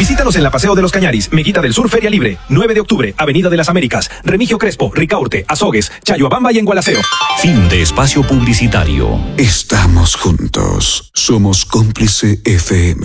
Visítanos en la Paseo de los Cañaris, Meguita del Sur Feria Libre, 9 de octubre, Avenida de las Américas, Remigio Crespo, Ricaurte, Azogues, Chayuabamba y en Gualaceo. Fin de espacio publicitario. Estamos juntos. Somos Cómplice FM.